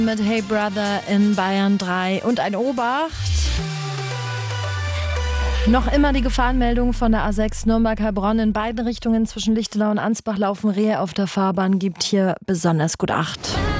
Mit Hey Brother in Bayern 3 und ein Obacht. Noch immer die Gefahrenmeldung von der A6 Nürnberg-Heilbronn. In beiden Richtungen zwischen Lichtenau und Ansbach laufen Rehe auf der Fahrbahn. Gibt hier besonders gut Acht.